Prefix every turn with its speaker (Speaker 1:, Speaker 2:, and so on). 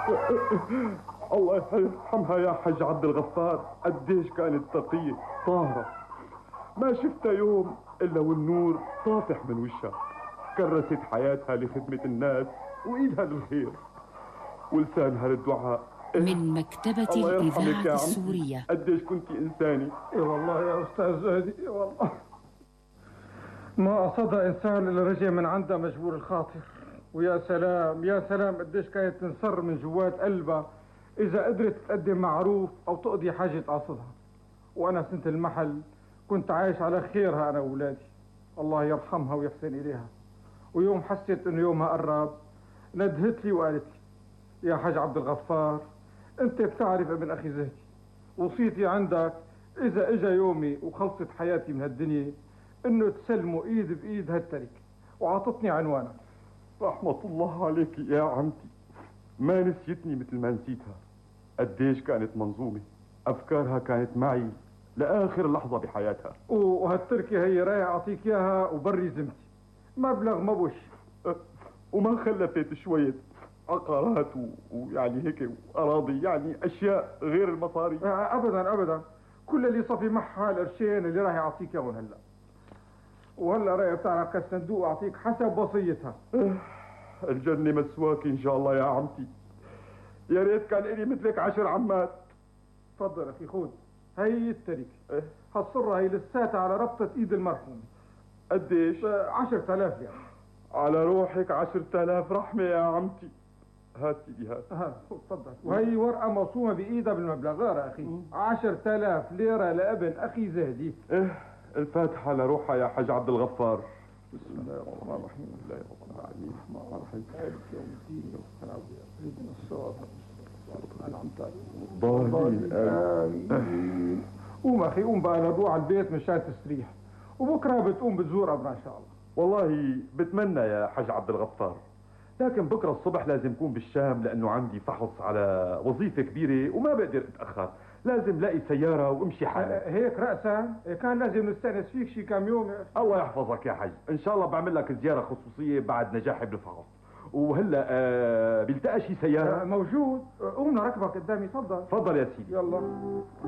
Speaker 1: الله يرحمها يا حج عبد الغفار، قديش كانت تقية طاهرة، ما شفتها يوم إلا والنور طافح من وشها. كرست حياتها لخدمة الناس وإيدها للخير ولسانها للدعاء.
Speaker 2: من مكتبة
Speaker 1: الله يرحمك
Speaker 2: الإذاعة
Speaker 1: يا
Speaker 2: السورية.
Speaker 1: قديش كنتي إنساني.
Speaker 3: اي والله يا أستاذ زهدي، اي والله ما قصدها إنسان إلا رجع من عندها مجبور الخاطر. ويا سلام يا سلام قديش كانت تنصر من جوات قلبها إذا قدرت تقدم معروف أو تقضي حاجة قاصدها. وأنا سنة المحل كنت عايش على خيرها أنا وأولادي، الله يرحمها ويحسن إليها. ويوم حسيت إنه يومها قرب ندهت لي وقالت لي: يا حاج عبد الغفار، أنت بتعرف ابن أخي زهدي، وصيتي عندك إذا إجا يومي وخلصت حياتي من هالدنيا إنه تسلموا إيد بإيد هالتركة. وعطتني عنوانك.
Speaker 1: رحمة الله عليك يا عمتي، ما نسيتني مثل ما نسيتها. قديش كانت منظومة، أفكارها كانت معي لآخر لحظة بحياتها.
Speaker 3: وهالتركة هي رايح أعطيك إياها وبري ذمتي، مبلغ ما بوش.
Speaker 1: وما خلفت شوية عقارات ويعني هيك وأراضي، يعني أشياء غير المصاري.
Speaker 3: أبدا أبدا، كل اللي صفي معها القرشين اللي راح يعطيك إياهم هلا. وهلا رايح بتعرف كالصندوق أعطيك حسب وصيتها.
Speaker 1: الجنة مسواك إن شاء الله يا عمتي، يا ريت كان إلي مثلك 10 عمات.
Speaker 3: تفضل أخي، خذ هي التركة. هالصرة هي لساتها على ربطة إيد المرحوم.
Speaker 1: قديش؟
Speaker 3: 10,000 يعني.
Speaker 1: على روحك 10,000 رحمة يا عمتي. هات سيدي هات.
Speaker 3: تفضل. وهي ورقة موصومة بإيدها بالمبلغ يا أخي. 10,000 ليرة لابن أخي زهدي.
Speaker 1: الفاتحة لروحها يا حج عبد الغفار. بسم الله الرحمن الرحيم، الحمد لله رب العالمين، الرحمن الرحيم، مالك يوم الدين، اهدنا الصراط أنعمت عليهم الضالين.
Speaker 3: آمين. قوم أخي قوم بقى، نروح على البيت مشان تستريح، وبكرة بتقوم بتزور أبنا إن شاء الله.
Speaker 1: والله بتمنى يا حج عبد الغفار، لكن بكرة الصبح لازم أكون بالشام لأنه عندي فحص على وظيفة كبيرة وما بقدر أتأخر. لازم لاقي سيارة وامشي حالي.
Speaker 3: هيك رأسا كان لازم نستأنس فيك شي كم يوم.
Speaker 1: الله يحفظك يا حج، إن شاء الله بعمل لك زيارة خصوصية بعد نجاحي بالفحص. وهلا بيلتقى شي سيارة؟
Speaker 3: موجود. قوم نركبك قدامي. تفضل.
Speaker 1: تفضل يا سيدي.
Speaker 3: يلا.